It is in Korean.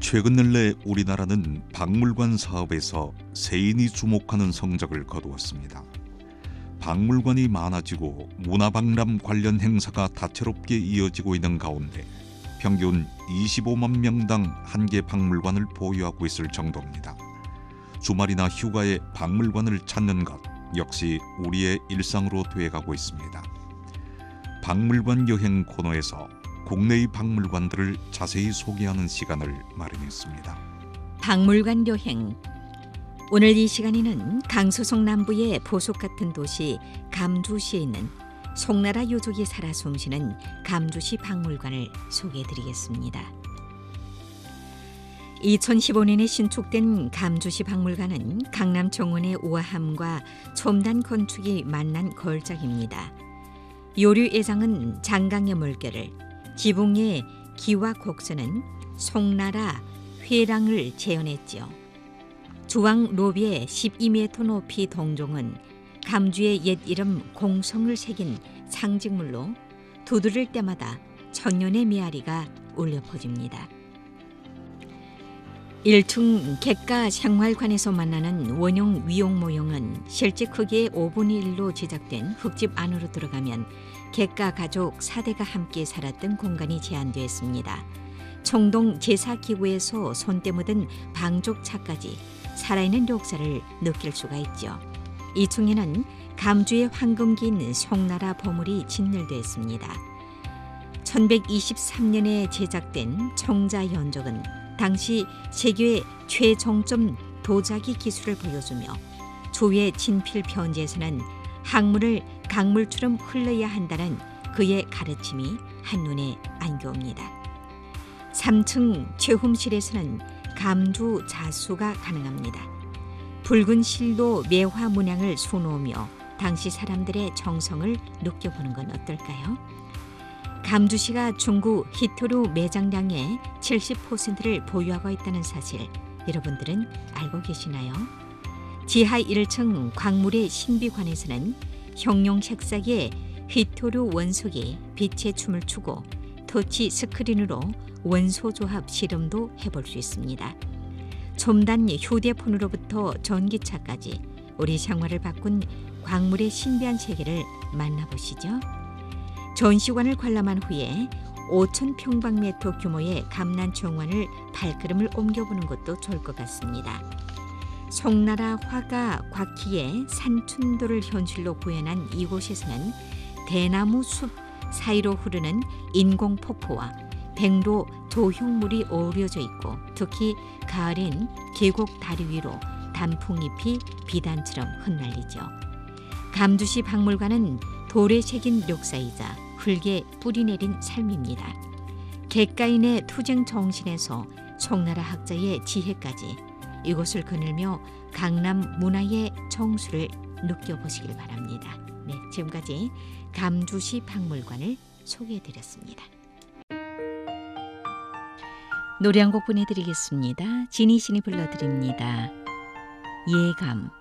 최근 근래 우리나라는 박물관 사업에서 세인이 주목하는 성적을 거두었습니다. 박물관이 많아지고 문화박람 관련 행사가 다채롭게 이어지고 있는 가운데 평균 25만 명당 한 개 박물관을 보유하고 있을 정도입니다. 주말이나 휴가에 박물관을 찾는 것 역시 우리의 일상으로 되어가고 있습니다. 박물관 여행 코너에서 국내의 박물관들을 자세히 소개하는 시간을 마련했습니다. 박물관 여행. 오늘 이 시간에는 강서성 남부의 보석 같은 도시 감주시에 있는 송나라 유족이 살아 숨쉬는 감주시 박물관을 소개해드리겠습니다. 2015년에 신축된 감주시 박물관은 강남 정원의 우아함과 첨단 건축이 만난 걸작입니다. 요류 예장은 장강의 물결을, 지붕의 기와 곡선은 송나라 회랑을 재현했지요. 주왕 로비의 12m 높이 동종은 감주의 옛 이름 공성을 새긴 상징물로 두드릴 때마다 천년의 메아리가 울려 퍼집니다. 1층 객가 생활관에서 만나는 원형 위용 모형은 실제 크기의 5분의 1로 제작된 흙집 안으로 들어가면 객가 가족 4대가 함께 살았던 공간이 제한되었습니다. 청동 제사기구에서 손때 묻은 방족차까지 살아있는 역사를 느낄 수가 있죠. 2층에는 감주의 황금기인 송나라 보물이 진열되었습니다. 1123년에 제작된 청자연적은 당시 세계의 최정점 도자기 기술을 보여주며 조의 진필 편지에서는 학문을 강물처럼 흘러야 한다는 그의 가르침이 한눈에 안겨옵니다. 3층 체험실에서는 감주 자수가 가능합니다. 붉은 실로 매화 문양을 수놓으며 당시 사람들의 정성을 느껴보는 건 어떨까요? 감주시가 중국 히토류 매장량의 70%를 보유하고 있다는 사실 여러분들은 알고 계시나요? 지하 1층 광물의 신비관에서는 형용 색상의 히토류 원석이 빛의 춤을 추고 터치 스크린으로 원소 조합 실험도 해볼 수 있습니다. 첨단 휴대폰으로부터 전기차까지 우리 생활을 바꾼 광물의 신비한 세계를 만나보시죠. 전시관을 관람한 후에 5,000평방미터 규모의 감난정원을 발걸음을 옮겨보는 것도 좋을 것 같습니다. 송나라 화가 곽희의 산춘도를 현실로 구현한 이곳에서는 대나무 숲 사이로 흐르는 인공폭포와 백로 조형물이 어우러져 있고 특히 가을엔 계곡 다리 위로 단풍잎이 비단처럼 흩날리죠. 감주시 박물관은 돌에 새긴 역사이자 흙에 뿌리내린 삶입니다. 객가인의 투쟁 정신에서 송나라 학자의 지혜까지 이곳을 거닐며 강남 문화의 정수를 느껴보시길 바랍니다. 네, 지금까지 감주시 박물관을 소개해드렸습니다. 노래 한 곡 보내드리겠습니다. 지니신이 불러드립니다. 예감.